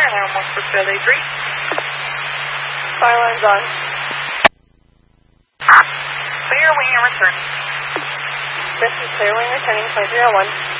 1 for Philly 3. Fire lines on. Clear wing and returning. This is clear wing returning 2001.